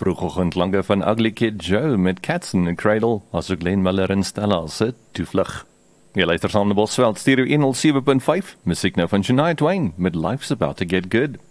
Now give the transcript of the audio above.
Vroegoggendklanke van Ugly Kid Joe met Cats in the Cradle, asook Glenn Miller en Stella se Toevlug. Jy luister saam na Bosveld Stereo 107.5, musiek nou van Shania Twain met Life's About to Get Good.